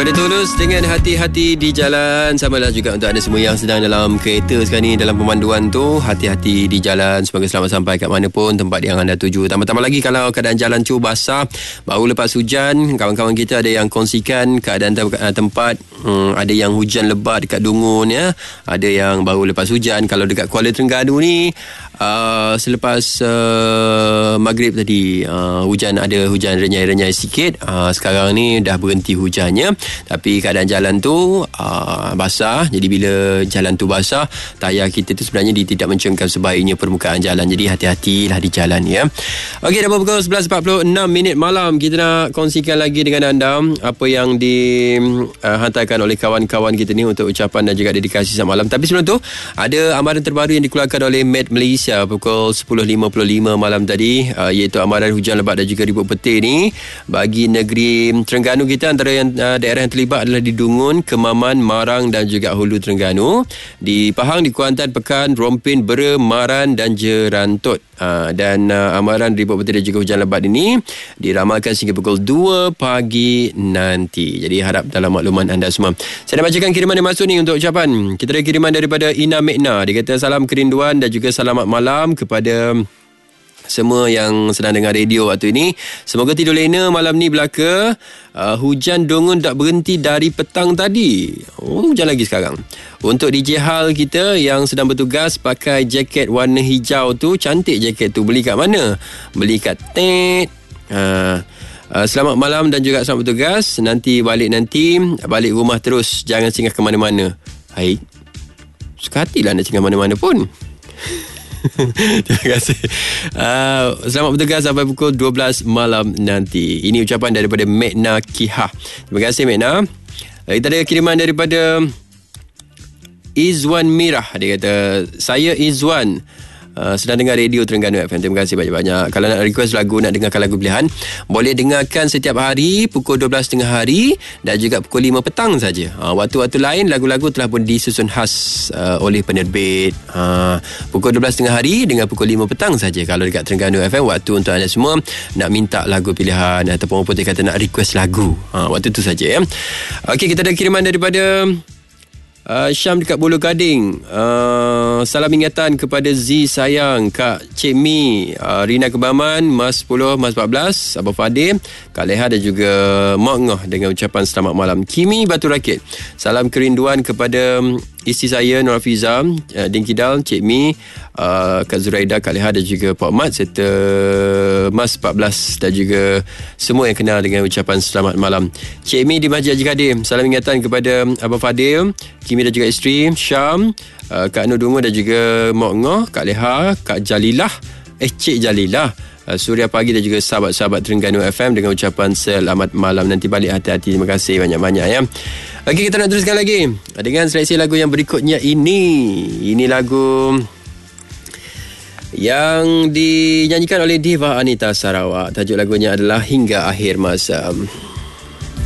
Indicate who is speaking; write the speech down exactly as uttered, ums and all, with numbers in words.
Speaker 1: Daripada Tulus dengan hati-hati di jalan. Samalah juga untuk anda semua yang sedang dalam kereta sekarang ni, dalam pemanduan tu, hati-hati di jalan. Semoga selamat sampai kat mana pun tempat yang anda tuju. Tambah-tambah lagi kalau keadaan jalan tu basah, baru lepas hujan. Kawan-kawan kita ada yang kongsikan keadaan tempat, hmm, ada yang hujan lebat dekat Dungun ya, ada yang baru lepas hujan. Kalau dekat Kuala Terengganu ni, uh, selepas uh, maghrib tadi, uh, hujan ada hujan renyai-renyai sikit. uh, Sekarang ni dah berhenti hujannya, tapi keadaan jalan tu uh, basah. Jadi bila jalan tu basah, tayar kita tu sebenarnya dia tidak mencengkam sebaiknya permukaan jalan. Jadi hati-hatilah di jalan ya. Okey, dah pukul sebelas empat puluh enam minit malam. Kita nak kongsikan lagi dengan anda apa yang dihantarkan uh, oleh kawan-kawan kita ni untuk ucapan dan juga dedikasi saat malam. Tapi sebelum tu, ada amaran terbaru yang dikeluarkan oleh Met Malaysia pukul sepuluh lima puluh lima malam tadi, uh, iaitu amaran hujan lebat dan juga ribut petir ni bagi negeri Terengganu kita. Antara yang uh, daerah yang terlibat adalah di Dungun, Kemaman, Marang dan juga Hulu Terengganu. Di Pahang, di Kuantan, Pekan, Rompin, Bera, Maran dan Jerantut. Uh, dan uh, amaran ribut petir dan juga hujan lebat ini diramalkan sehingga pukul dua pagi nanti. Jadi harap dalam makluman anda semua. Saya nak bacakan kiriman yang masuk ni untuk ucapan. Kita ada kiriman daripada Ina Mekna. Dia kata salam kerinduan dan juga selamat malam kepada semua yang sedang dengar radio waktu ini. Semoga tidur lena malam ni belaka. Uh, hujan Dungun tak berhenti dari petang tadi. Oh, hujan lagi sekarang. Untuk D J Hal kita yang sedang bertugas pakai jaket warna hijau tu, cantik jaket tu. Beli kat mana? Beli kat Tet. Uh, uh, selamat malam dan juga selamat bertugas. Nanti balik nanti balik rumah terus, jangan singgah ke mana-mana. Hai. Suka hatilah nak singgah mana-mana pun. Terima kasih. uh, Selamat bertugas sampai pukul dua belas malam nanti. Ini ucapan daripada Mekna Kihah. Terima kasih Mekna. uh, Kita ada kiriman daripada Izwan Mirah. Dia kata, saya Izwan, Uh, sedang dengar radio Terengganu F M. Terima kasih banyak-banyak. Kalau nak request lagu, nak dengarkan lagu pilihan, boleh dengarkan setiap hari pukul dua belas tengah hari dan juga pukul lima petang saja. Uh, waktu-waktu lain lagu-lagu telah pun disusun khas uh, oleh penerbit. uh, Pukul dua belas tengah hari dengan pukul lima petang saja. Kalau dekat Terengganu F M, waktu untuk anda semua nak minta lagu pilihan ataupun apa kata nak request lagu, uh, waktu tu saja ya. Okey, kita ada kiriman daripada Uh, Syam dekat Bulu Gading. uh, Salam ingatan kepada Z sayang, Kak Cik Mi, uh, Rina Kebaman, Mas sepuluh, Mas empat belas, Abang Fadil, Kak Leha dan juga Mak Ngoh dengan ucapan selamat malam. Kimi Batu Rakit, salam kerinduan kepada isteri saya Nur Hafiza, uh, Din Kidal, Cik Mi, uh, Kak Zuraida, Kak Leha dan juga Pak Mat serta Mas empat belas dan juga semua yang kenal dengan ucapan selamat malam. Cik Mi di Masjid Haji Kadim, salam ingatan kepada Abang Fadil, Kimi dan juga isteri Syam, uh, Kak Nur Dungu dan juga Mak Ngoh, Kak Leha, Kak Jalilah, eh Cik Jalilah, uh, Suria Pagi dan juga sahabat-sahabat Terengganu F M dengan ucapan selamat malam. Nanti balik hati-hati. Terima kasih banyak-banyak ya. Okey, kita nak teruskan lagi dengan seleksi lagu yang berikutnya ini. Ini lagu yang dinyanyikan oleh Diva Anita Sarawak. Tajuk lagunya adalah Hingga Akhir Masa.